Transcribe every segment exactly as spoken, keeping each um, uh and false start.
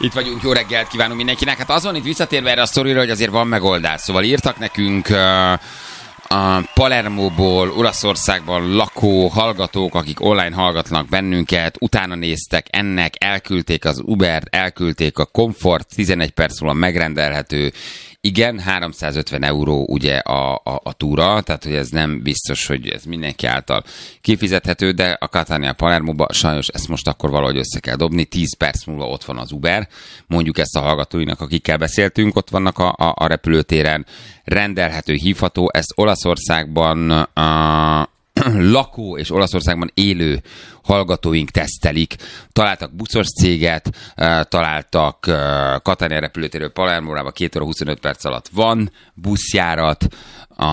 Itt vagyunk, jó reggelt kívánunk mindenkinek. Hát azon itt visszatérve erre a sztorira, hogy azért van megoldás. Szóval írtak nekünk uh, a Palermóból, Olaszországban lakó hallgatók, akik online hallgatnak bennünket, utána néztek ennek, elküldték az Ubert, elküldték a Comfort, tizenegy perc múlva megrendelhető. Igen, háromszázötven euró ugye a, a, a túra, tehát hogy ez nem biztos, hogy ez mindenki által kifizethető, de a Catania Palermóba sajnos ezt most akkor valahogy össze kell dobni, tíz perc múlva ott van az Uber, mondjuk ezt a hallgatóinak, akikkel beszéltünk, ott vannak a, a, a repülőtéren, rendelhető, hívható, ezt Olaszországban a lakó és Olaszországban élő hallgatóink tesztelik. Találtak buszos céget, találtak Catania repülőtérről Palermóra, két óra huszonöt perc alatt van buszjárat. A...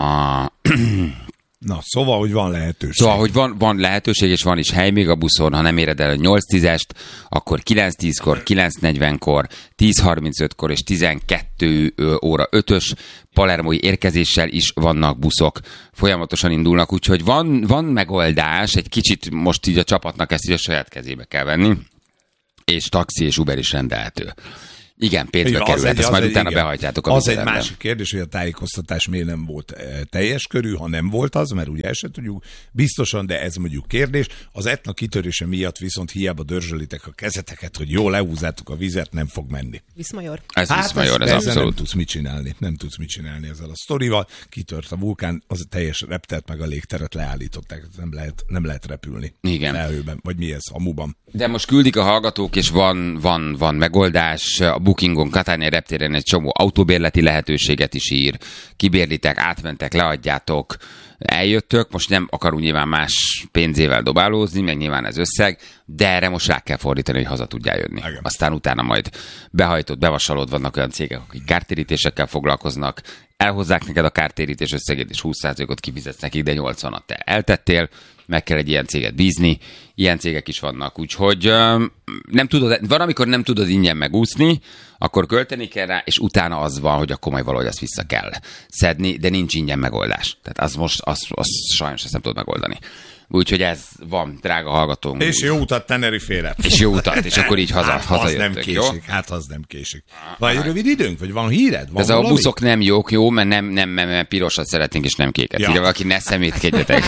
Na, szóval, hogy van lehetőség. Szóval, hogy van, van lehetőség, és van is hely még a buszon, ha nem éred el a nyolc tízest, akkor kilenc tízkor, kilenc negyvenkor, tíz harmincötkor és tizenkettő óra ötös palermói érkezéssel is vannak buszok. Folyamatosan indulnak, úgyhogy van, van megoldás, egy kicsit most így a csapatnak ezt így a saját kezébe kell venni, és taxi és Uber is rendelhető. Igen, pénzbe kerülhet, ezt majd egy, utána igen. behajtjátok a Az egy másik kérdés, hogy a tájékoztatás miért nem volt teljes körű, ha nem volt az, mert ugye el sem tudjuk biztosan, de ez mondjuk kérdés. Az Etna kitörése miatt viszont hiába dörzsölitek a kezeteket, hogy jól lehúzátok a vizet, nem fog menni. Viszmajor. Ez hát Viszmajor, ez, ez abszolút. Nem tudsz mit csinálni, nem tudsz mit csinálni ezzel a sztorival. Kitört a vulkán, az a teljes reptert meg a légteret leállították, nem lehet, nem lehet repülni. Igen. Felhőben, vagy mi ez, hamuban. De most küldik a hallgatók, és van, van, van megoldás. A Bookingon, Catania reptéren egy csomó autóbérleti lehetőséget is ír. Kibérlitek, átmentek, leadjátok, eljöttök. Most nem akarunk nyilván más pénzével dobálózni, meg nyilván ez összeg, de erre most rá kell fordítani, hogy haza tudjál jönni. Igen. Aztán utána majd behajtott, bevasalod, vannak olyan cégek, akik kártérítésekkel foglalkoznak, elhozzák neked a kártérítés összegét, és húsz százalékot kifizetsz nekik, de nyolcvanat te eltettél, meg kell egy ilyen céget bízni, ilyen cégek is vannak, úgyhogy um, nem tudod, van, amikor nem tudod ingyen megúszni, akkor költeni kell rá, és utána az van, hogy akkor majd valahogy azt vissza kell szedni, de nincs ingyen megoldás. Tehát az most, az, az sajnos ezt nem tudod megoldani. Úgyhogy ez van, drága hallgatónk. És jó utat Tenerifére. És jó utat, és akkor így haza, hát, hazajöttök, nem késik, jó? Hát az nem késik. Van egy rövid időnk, vagy van híred? Van ez valami? A buszok nem jók, jó, mert nem, nem, nem, nem pirosat szeretnénk, és nem kéket. Ja. Írja valaki, ne szemétkedjetek.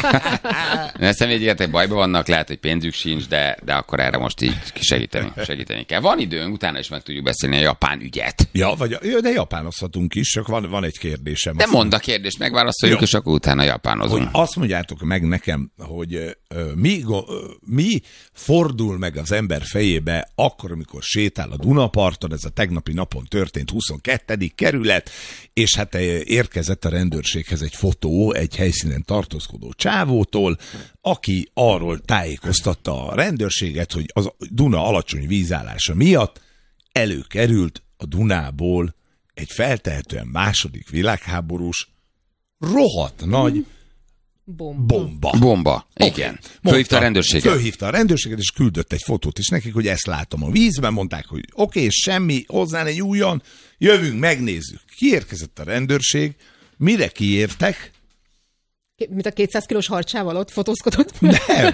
ne szemétkedjetek, bajban vannak, lehet, hogy pénzük sincs, de, de akkor erre most így segíteni, segíteni kell. Van időnk, utána is meg tudjuk beszélni a japán ügyet. Ja, vagy, de japánozhatunk is, csak van, van egy kérdésem. De mondd a kérdést, megválaszoljuk, jó. És akkor utána japánozunk. Hogy azt mondjátok meg nekem, hogy Mi, mi fordul meg az ember fejébe akkor, amikor sétál a Dunaparton, ez a tegnapi napon történt, huszonkettedik kerület, és hát érkezett a rendőrséghez egy fotó egy helyszínen tartózkodó csávótól, aki arról tájékoztatta a rendőrséget, hogy az Duna alacsony vízállása miatt előkerült a Dunából egy feltehetően második világháborús rohadt nagy Bomba. Bomba. Bomba, igen. Okay. Fölhívta a rendőrséget. Fölhívta a rendőrséget, és küldött egy fotót is nekik, hogy ezt látom a vízben. Mondták, hogy oké, okay, semmi, hozzá ne nyúljon, jövünk, megnézzük. Kiérkezett a rendőrség, mire kiértek? Mint a kétszáz kilós harcsával ott fotózkodott? Nem.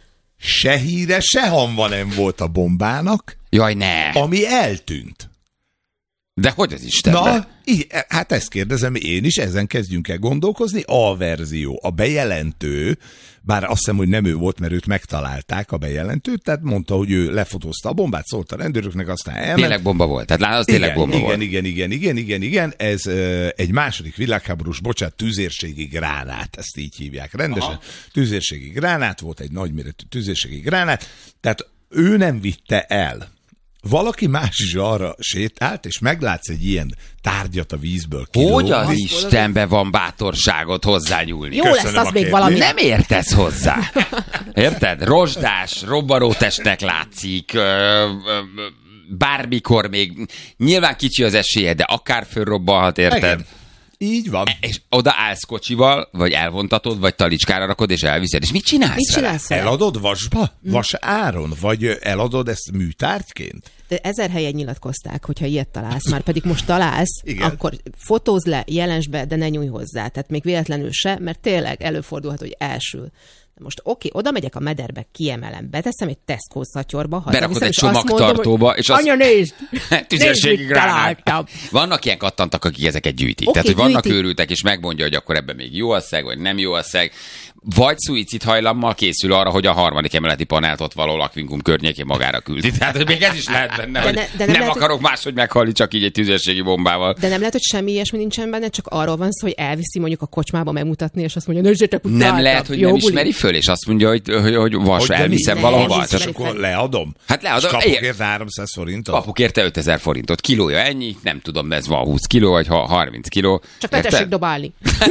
Se híre, se hamva nem volt a bombának. Jaj, ne. Ami eltűnt. De hogy az Istenben? Na, így, hát ezt kérdezem én is, ezen kezdjünk el gondolkozni. A verzió, a bejelentő, bár azt hiszem, hogy nem ő volt, mert őt megtalálták, a bejelentőt, tehát mondta, hogy ő lefotózta a bombát, szólt a rendőröknek, aztán elment. Tényleg bomba volt, tehát látod, az tényleg igen, bomba igen, volt. Igen, igen, igen, igen, igen, ez uh, egy második világháborús, bocsánat, tüzérségi gránát, ezt így hívják rendesen. Aha. Tüzérségi gránát volt, egy nagyméretű tüzérségi gránát, tehát ő nem vitte el. Valaki más is arra sétált, és meglátsz egy ilyen tárgyat a vízből kilógni. Hogy az Istenbe van bátorságot hozzányúlni? Jó Köszönöm lesz az még valami. Nem értesz hozzá. Érted? Rozsdás, robbanótestnek látszik, bármikor még, nyilván kicsi az esélye, de akár fölrobbanhat, érted? Igen. Így van. És oda állsz kocsival, vagy elvontatod, vagy talicskára rakod, és elviszed. És mit csinálsz? Mit csinálsz vele? Eladod vasba? Vas áron? Vagy eladod ezt műtárgyként? De ezer helyen nyilatkozták, hogyha ilyet találsz, már pedig most találsz, igen. Akkor fotózz le, jelensd be, de ne nyújj hozzá. Tehát még véletlenül se, mert tényleg előfordulhat, hogy elsül. Most oké, oda megyek a mederbe, kiemelem, beteszem egy Tesco szatyorba, berakod egy csomagtartóba, és azt... Anya, nézd! Tüzérségi gránát! Vannak ilyen kattantak, akik ezeket gyűjtik. Okay, Tehát, hogy vannak gyűjtik. őrültek, és megmondja, hogy akkor ebben még jó a szeg, vagy nem jó a szeg. Vagy szuicid hajlammal készül arra, hogy a harmadik emeleti panelt ott való lakvinkunk környékén magára küldi. Tehát, hogy még ez is lehet benne, de hogy ne, de nem, nem lehet, akarok hogy... máshogy meghalni, csak így egy tüzérségi bombával. De nem lehet, hogy semmi ilyesmi nincsen benne, csak arról van szó, hogy elviszi mondjuk a kocsmába megmutatni, és azt mondja, nézzétek, utáltam. Nem lehet, hogy jó, nem buli. ismeri föl, és azt mondja, hogy, hogy, hogy vas, hogy elviszem valahova. És akkor leadom? Hát leadom. És kapok érte háromszáz forintot? Kapok érte ötezer forintot. Kilója ennyi, nem tudom, ez van húsz kiló, vagy harminc kiló. Csak ne tessék dobálni.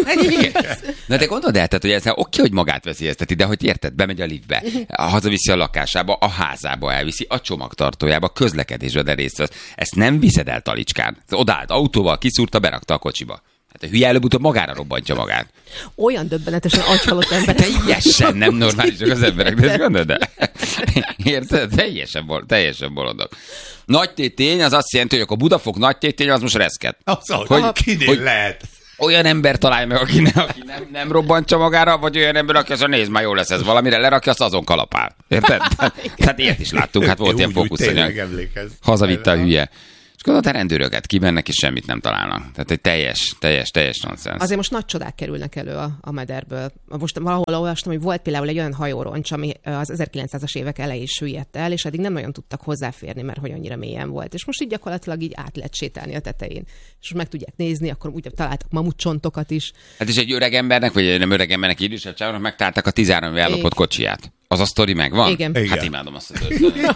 Na de gondold el, tehát, hogy ez oké, hogy magát veszélyezteti, de hogy érted, bemegy a liftbe, hazaviszi a lakásába, a házába elviszi, a csomagtartójába, közlekedésbe, de részt vesz. Ezt nem viszed el talicskán. Odállt autóval, kiszúrta, berakta a kocsiba. Hát a hülye előbb-utóbb magára robbantja magát. Olyan döbbenetesen agyhalott emberek. Teljesen nem normálisak az emberek, de ezt gondolod el? Érted? Teljesen, bol- teljesen bolondok. Nagy tétény az azt jelenti, hogy akkor Budafok nagy tétény az most reszket. Az, hogy, hogy kinél hogy lehet. Olyan ember találj meg, aki, ne, aki nem, nem robbantja magára, vagy olyan ember, aki azt mondja, nézd, már jó lesz ez valamire, lerakja, azt azon kalapál. Érted? Tehát ilyet is láttunk, hát volt Úgy, ilyen úgy, fókuszanyag. Hazavitte a hülye. És gondolod, a rendőröket kimennek, és semmit nem találnak. Tehát egy teljes, teljes, teljes nonsens. Azért most nagy csodák kerülnek elő a, a mederből. Most valahol olvastam, hogy volt például egy olyan hajóroncs, ami az ezerkilencszázas évek elején süllyedt el, és eddig nem nagyon tudtak hozzáférni, mert hogy annyira mélyen volt. És most így gyakorlatilag így át lehet sétálni a tetején. És meg tudják nézni, akkor úgy találtak mamutcsontokat is. Hát és egy öreg embernek, vagy nem öreg embernek, idősebb csávónak megtalálták a tizenhárom éve ellopott kocsiját. Az a sztori megvan? Igen. Hát Igen. imádom azt a történetet.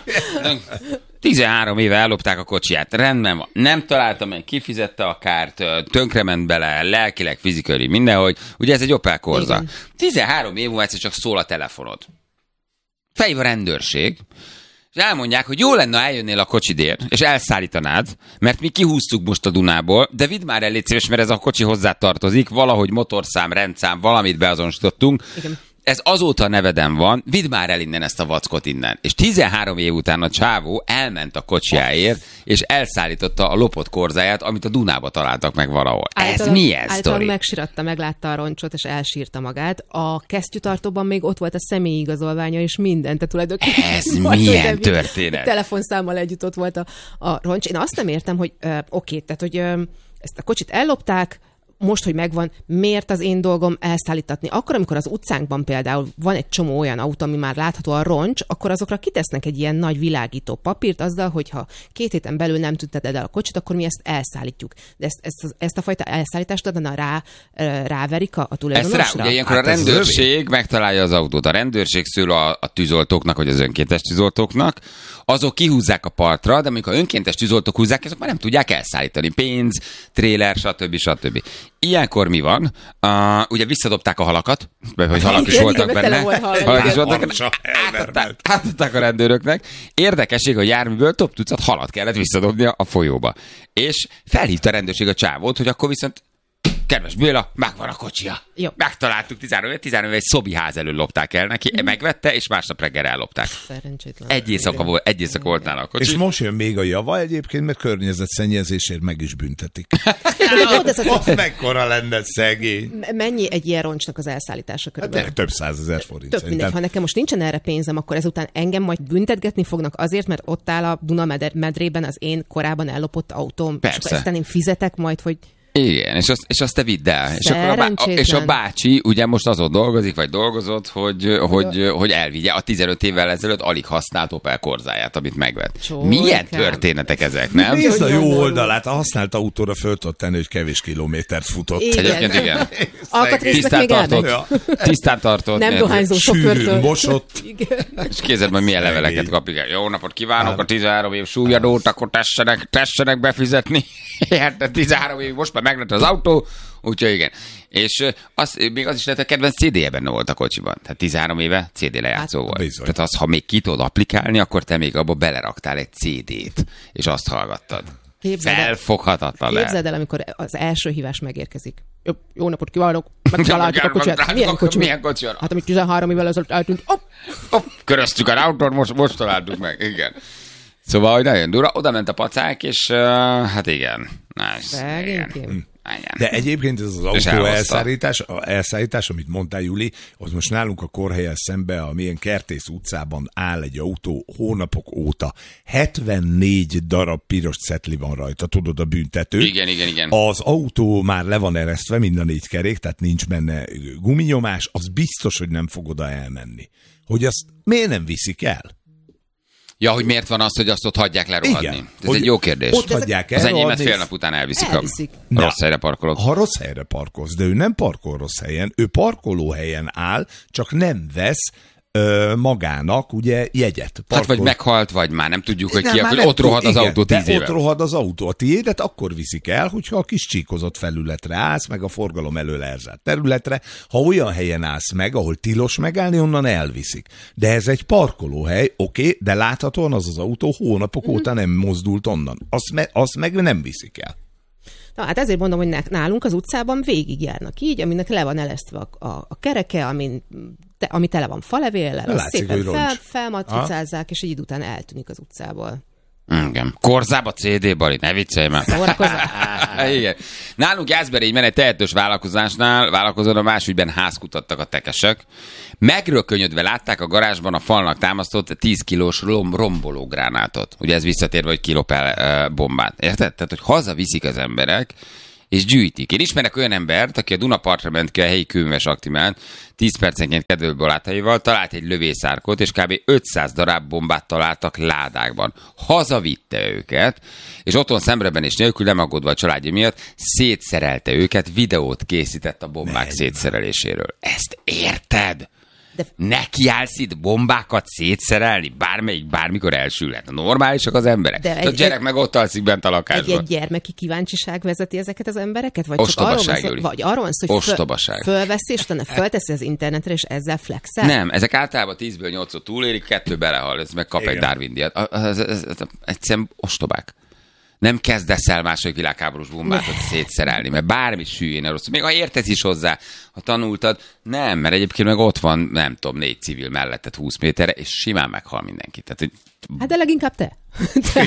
tizenhárom éve ellopták a kocsiját. Rendben van. Nem találta meg, kifizette a kárt, tönkrement bele, lelkileg, fizikailag, mindenhogy. Ugye ez egy Opel Corsa. Igen. tizenhárom év múlva egyszer csak szól a telefonod. Felhív a rendőrség, és elmondják, hogy jó lenne, ha eljönnél a kocsidért, és elszállítanád, mert mi kihúztuk most a Dunából, de vidd már el, légy szíves, mert ez a kocsi hozzá tartozik, valahogy motorszám, rendszám, valamit beazonosítottunk. Igen. Ez azóta a neveden van, vidd már el innen ezt a vackot innen. És tizenhárom év után a csávó elment a kocsiáért, és elszállította a lopott korzáját, amit a Dunába találtak meg valahol. Ez milyen sztori? Megsiratta, meglátta a roncsot, és elsírta magát. A kesztyűtartóban még ott volt a személyi igazolványa, és minden. Tehát tulajdonképpen Ez milyen történet? Telefonszámmal együtt ott volt a, a roncs. Én azt nem értem, hogy ö, oké, tehát, hogy ö, ezt a kocsit ellopták, most, hogy megvan, miért az én dolgom elszállítatni? Akkor, amikor az utcánkban például van egy csomó olyan autó, ami már látható a roncs, akkor azokra kitesznek egy ilyen nagy világító papírt azzal, hogy ha két héten belül nem tünteted el a kocsit, akkor mi ezt elszállítjuk. De ezt, ezt, ezt a fajta elszállítást adna rá, ráverik a, a tulajdonosra? Ezt rá, ugye ilyenkor hát a rendőrség megtalálja az autót. A rendőrség szól a, a tűzoltóknak, vagy az önkéntes tűzoltóknak, azok kihúzzák a partra, de amikor önkéntes tűzoltók húzzák, azok már nem tudják elszállítani. Pénz, tréler, stb. stb. Ilyenkor mi van? Uh, ugye visszadobták a halakat, vagy halak is voltak benne. Halak is voltak benne. Átadták a rendőröknek. Érdekesség, hogy járműből több tucat halat kellett visszadobnia a folyóba. És felhívta a rendőrség a csávót, hogy akkor viszont kedves Béla, megvan a kocsia. Jó. Megtaláltuk tizenhárom éve, tizenhárom éve egy szobi ház elől lopták el neki, mm. megvette, és másnap reggel ellopták. Szerencsétlen. Egy éjszaka, volt, egy éjszaka volt nála a kocsi. És most jön még a java egyébként, mert környezetszennyezésért meg is büntetik. Azt mekkora lenne szegény. Mennyi egy ilyen roncsnak az elszállítása körülbelül? Hát, több százezer forint. Több mindegy, ha nekem most nincsen erre pénzem, akkor ezután engem majd büntetgetni fognak azért, mert ott áll a Duna medrében az én korábban ellopott autóm. Persze. És akkor aztán én fizetek majd, hogy Igen, és azt, és azt te vidd el. És, akkor a bá- és a bácsi ugye most azon dolgozik, vagy dolgozott, hogy, hogy, hogy elvigye a tizenöt évvel ezelőtt alig használt Opel Corzáját, amit megvett. Csókám. Milyen történetek ezek, nem? Nézd a jó oldalát, a használt autóra föl tudod tenni, hogy kevés kilométert futott. Igen. Egyébként igen. Alkatrésznek még elmegy. Tisztán tartott. Nem dohányzó sofőrtől. Mosott. És kézed, hogy milyen leveleket kap. Igen. Jó napot kívánok, a tizenhárom év súlyadót, akkor tessenek, tessenek befizetni. Hát tizenhárom év, most már meglett az autó, úgyhogy igen. És az, még az is lehet, hogy a kedvenc cé dé-je benne volt a kocsiban. Tehát tizenhárom éve cé dé lejátszó volt. Bizony. Tehát az, ha még ki tudod applikálni, akkor te még abba beleraktál egy cé dét, és azt hallgattad. Képzeld el, Felfoghatatlan lehet. képzeld el, amikor az első hívás megérkezik. Jó, jó napot kívánok, megtaláltuk a kocsiját. Milyen kocsi? Milyen kocsi? Hát amit tizenhárom évvel ezelőtt eltűnt. Hopp! Hopp, köröztük a autót, most, most találtuk meg. Igen. Szóval, hogy nagyon durva, oda ment a pacák, és uh, hát igen. Nice. Szegénykém. De egyébként ez az autó elszállítás, elszállítás, amit mondtál, Juli, az most nálunk a Korhelyen szembe, a milyen Kertész utcában áll egy autó hónapok óta. hetvennégy darab piros cetli van rajta, tudod, a büntető. Igen, igen, igen. Az autó már le van eresztve, mind a négy kerék, tehát nincs benne guminyomás, az biztos, hogy nem fog oda elmenni. Hogy azt miért nem viszik el? Ja, hogy miért van az, hogy azt ott hagyják lerohadni? Igen. Ez egy jó kérdés. Ott hagyják el. Az enyémet fél nap után elviszik, elviszik. ha rossz helyre parkolok. Ha rossz helyre parkolsz, de ő nem parkol rossz helyen, ő parkolóhelyen áll, csak nem vesz ö, magának ugye jegyet. Parkol... Hát vagy meghalt, vagy már nem tudjuk, hogy nem, ki, akkor ott rohad az igen, autó tíz éve. Ott rohad az autó. A tiédet akkor viszik el, hogyha a kis csíkozott felületre állsz, meg a forgalom elől elzárt területre. Ha olyan helyen állsz meg, ahol tilos megállni, onnan elviszik. De ez egy parkolóhely, oké, okay, de láthatóan az az autó hónapok mm. óta nem mozdult onnan. Azt, me, azt meg nem viszik el. Na, hát ezért mondom, hogy nálunk az utcában végigjárnak így, aminek le van elesztve a, a, a kereke, amin, te, ami tele van falevéllel, azt szépen fel, felmatricázzák, és így idő után eltűnik az utcából. Igen. Korzába cé dé, Bali, ne viccelj már. Igen. Nálunk Jászberényben egy tehetős vállalkozásnál, vállalkozóan a másügyben házkutattak a tekesek. Megrökönyödve látták a garázsban a falnak támasztott tíz kilós rom- rombológránátot. Ugye ez visszatérve, hogy kilop el uh, bombát. Érted? Tehát, hogy hazaviszik az emberek, és gyűjtik. Én ismerek olyan embert, aki a Dunapartra ment ki a helyi kőműves aktimán, tíz percenként kedvőből láthelyéval, talált egy lövészárkot, és kb. ötszáz darab bombát találtak ládákban. Hazavitte őket, és otthon szemrebenés nélkül, nem aggódva a családja miatt, szétszerelte őket, videót készített a bombák Nem. szétszereléséről. Ezt érted? De... Nekiállsz itt bombákat szétszerelni? Bármelyik, bármikor elsülhet. Normálisak az emberek. De egy, a gyerek egy, meg ott alszik bent a lakásban. Egy, egy gyermeki kíváncsiság vezeti ezeket az embereket? Vagy csak arról van szó, vagy arról van szó, hogy föl, fölveszi, és utána fölteszi az internetre, és ezzel flexel? Nem, ezek általában tízből nyolcot túlérik, kettő belehal, ez meg kap Igen. egy Darwin-díjat. Egyszerűen ostobák. Nem kezdesz el második világháborús bombátot szétszerelni, mert bármi süllyén rossz. Még ha értesz is hozzá, ha tanultad, nem, mert egyébként meg ott van, nem tudom, négy civil melletted húsz méterre, és simán meghal mindenki. Tehát, hogy... Hát de leginkább te. te,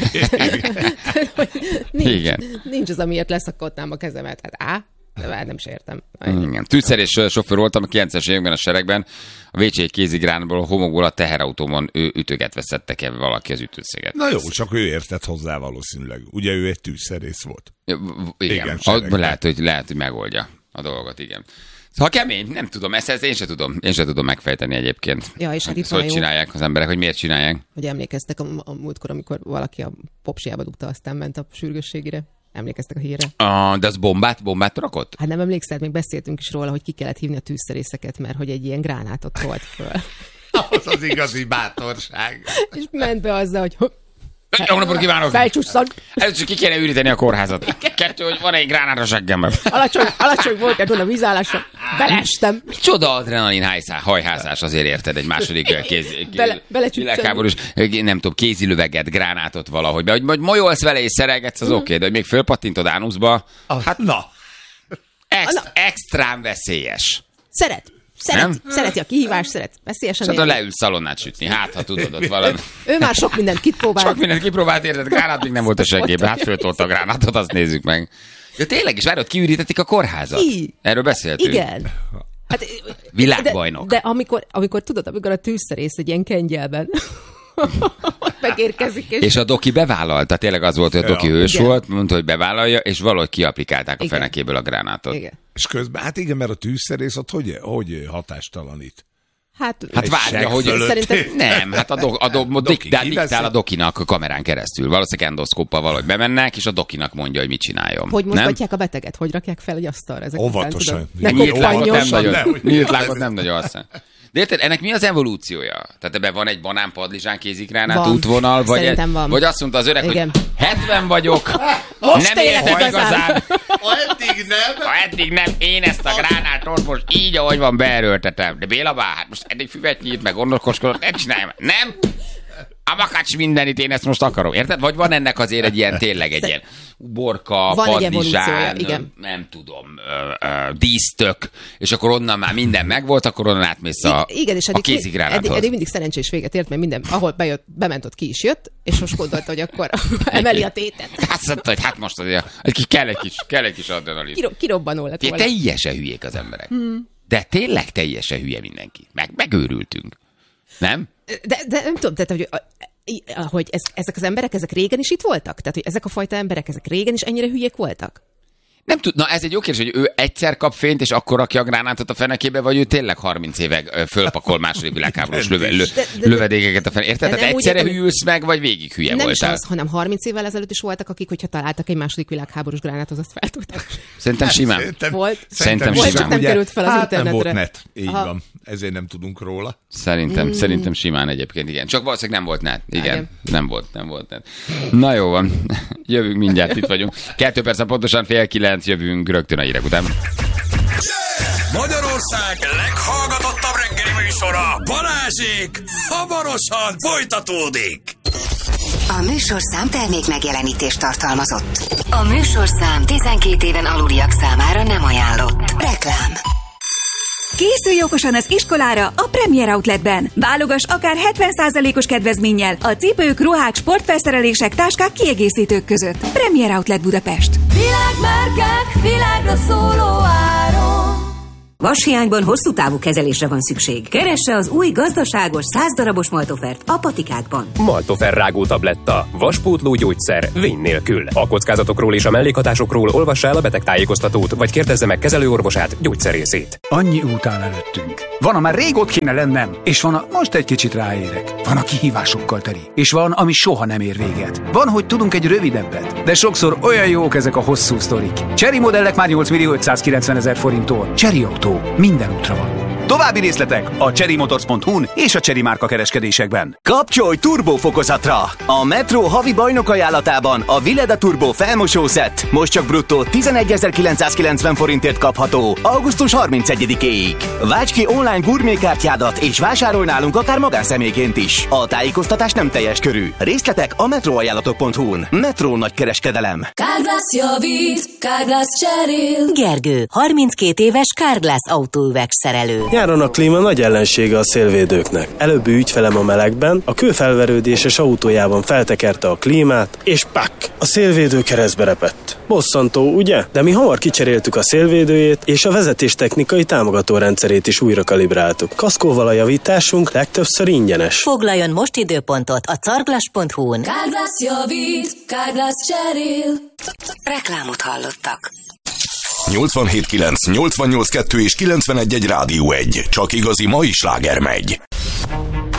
te, te nincs, Igen. Nincs az, amiért leszakadnám a kezemet. Hát á, de már nem is értem. Igen. Tűzszerés sofőr voltam a kilencvenes években a seregben, a Vécsi egy kézigránból, a homokból a teherautómon ő ütögetve szedtek el valaki az ütőszéget. Na jó, csak ő értett hozzá valószínűleg. Ugye ő egy tűzszerész volt. Ja, igen, igen lehet, hogy, lehet, hogy megoldja a dolgot, igen. Ha kemény, nem tudom, ezt, ezt én sem tudom, én sem tudom megfejteni egyébként. Ja, és hát itt szóval, hogy csinálják az emberek, hogy miért csinálják. Hogy emlékeztek a, a múltkor, amikor valaki a popsiába dugta, aztán ment a sürgősségére. Emlékeztek a hírre? Uh, de az bombát, bombát rakott? Hát nem emlékszel, még beszéltünk is róla, hogy ki kellett hívni a tűzszerészeket, mert hogy egy ilyen gránátot tolt föl. Az az igazi bátorság. És ment be azzal, hogy... Jó napot kívánok! Felcsusszad! Először ki kéne üríteni a kórházat. Kettő, hogy van egy gránát a seggemben. Alacsony, alacsony volt, egy a vízállásra. Belestem. Micsoda adrenalin hajházás, azért érted egy második kéz, Bele, világháborús, nem tudom, kézilöveget, gránátot valahogy. De hogy majolsz vele és szerelgetsz, az mm. oké, okay, de hogy még fölpattintod ánuszba, ah, hát na. Ex, na. Extrán veszélyes. Szeret. Szeret, szereti a kihívást, szeret veszélyesen érni. Szóval leülsz szalonnát sütni, hát ha tudod ott valami. Ő már sok mindent kipróbált. Sok mindent kipróbált, érted, gránát még nem volt a seggében, hát föltolta a gránátot, azt nézzük meg. Ja tényleg is, várod, kiürítették a kórházat. Ki? Erről beszéltünk. Igen. Hát, világbajnok. De, de amikor, amikor tudod, amikor a tűzszerész egy ilyen kengyelben megérkezik. És... és a doki bevállalta, tényleg az volt, hogy a doki ja. hős igen. volt, mondta, hogy bevállalja, és valahogy kiaplikálták a igen. fenekéből a gránátot. Igen. És közben, hát igen, mert a tűzszerész ott hogy, hogy hatástalanít? Hát, hát várja, hogy szerintem nem, hát a, do, a, do, a doki, de diktál a dokinak a kamerán keresztül. Valószínűleg endoszkóppal valahogy bemennek, és a dokinak mondja, hogy mit csináljon. Hogy mozgatják a beteget? Hogy rakják fel egy asztalra? Ezek óvatosan. Nyílt lágot nem nagyon aztán. De érted, ennek mi az evolúciója? Tehát ebben van egy banán, padlizsán, kézigránát, útvonal, vagy, egy, vagy azt mondta az öreg, igen. hogy hetven vagyok, most nem értek igazán. Ha eddig nem. Ha eddig nem, én ezt a gránátot most így, ahogy van, beerőltetem. De Béla bár, hát most eddig füvet nyílt, meg gondoskodott, nem csinálj már. Nem? a makacs mindenit, én ezt most akarom. Érted? Vagy van ennek azért egy ilyen, tényleg egy ilyen uborka, padlizsán, igen. nem tudom, ö, ö, dísztök, és akkor onnan már minden megvolt, akkor onnan átmész a, I- igen, és a kézigránáthoz. eddig, eddig mindig szerencsés véget ért, mert minden, ahol bejött, bement, ott ki is jött, és most gondolta, hogy akkor emeli a tétet. Azt mondta, hogy hát most azért kell egy kis, kell egy kis adrenalin. Kiro, kirobbanó lett volna. Teljesen hülyék az emberek. Hmm. De tényleg teljesen hülye mindenki. Meg, megőrültünk. Nem? De, de nem tudom, tehát, hogy, hogy ez, ezek az emberek, ezek régen is itt voltak? Tehát, hogy ezek a fajta emberek, ezek régen is ennyire hülyék voltak? Nem tud, na ez egy jó kérdés, hogy ő egyszer kap fényt, és akkor rakja a gránátot a fenekébe, vagy ő tényleg harminc éve fölpakol második világháborús löve, lö, de, de, lövedékeket a fenekébe. Érted? Tehát egyszerre úgy, hűlsz meg, vagy végig hülye nem voltál? Nem is az, hanem harminc évvel ezelőtt is voltak, akik, hogyha találtak egy második világháborús gránátot, azt fel tudták. Szerintem simán. Szerintem, volt. Szerintem volt, simán. csak nem került fel az hát internetre. nem volt net, így Aha. van. Ezért nem tudunk róla. Szerintem, mm. szerintem simán egyébként, igen. Csak valószínűleg nem volt net. Igen, igen. nem volt, nem volt net. Na jó van, jövünk mindjárt, itt vagyunk. Kettő percen pontosan fél kilenc, jövünk rögtön a hírek után. Magyarország leghallgatottabb reggeli műsora, Balázsék, hamarosan folytatódik. A műsorszám termék megjelenítést tartalmazott. A műsorszám tizenkét éven aluliak számára nem ajánlott. Reklám. Készülj okosan az iskolára a Premier Outletben. Válogass akár hetven százalékos kedvezménnyel a cipők, ruhák, sportfelszerelések, táskák, kiegészítők között. Premier Outlet Budapest. Világmárkák, világra szóló áron. Vashiányban hosszú távú kezelésre van szükség. Keresse az új gazdaságos száz darabos Maltofert a patikákban. Maltofer rágó tabletta. Vaspótló gyógyszer vény nélkül. A kockázatokról és a mellékhatásokról olvassa el a betegtájékoztatót, vagy kérdezze meg kezelőorvosát, gyógyszerészét. Annyi út áll előttünk. Van, amár rég ott kéne lennem, és van, a most egy kicsit ráérek. Van, a kihívásokkal teli, és van, ami soha nem ér véget. Van, hogy tudunk egy rövidebbet, de sokszor olyan jók ezek a hosszú sztorik. Chery modellek már nyolc millió ötszázkilencven ezer forinttól. Chery Auto. Minden útra való. További részletek a chery motors pont hu-n és a Chery márka kereskedésekben. Kapcsolj turbófokozatra! A Metro havi bajnok ajánlatában a Vileda Turbo felmosószett most csak bruttó tizenegyezer-kilencszázkilencven forintért kapható augusztus harmincegyedikéig. Válts ki online gurmékártyádat és vásárolj nálunk akár magánszemélyként is. A tájékoztatás nem teljes körű. Részletek a metroajánlatok pont hu-n. Metro nagykereskedelem. Carglass javít, Carglass cserél. Gergő, harminckét éves Carglass autóüvegszerelő. Nyáron a klíma nagy ellensége a szélvédőknek. Előbbi ügyfelem a melegben, a kőfelverődéses autójában feltekerte a klímát, és pak! A szélvédő keresztbe repett. Bosszantó, ugye? De mi hamar kicseréltük a szélvédőjét, és a vezetéstechnikai támogató rendszerét is újra kalibráltuk. Kaszkóval a javításunk legtöbbször ingyenes. Foglaljon most időpontot a carglass pont hu-n. Carglass javít, Carglass cserél. Reklámot hallottak. nyolcvanhét kilenc, nyolcvannyolc kettő és kilencvenegy egy Rádió egy. Csak igazi mai sláger megy.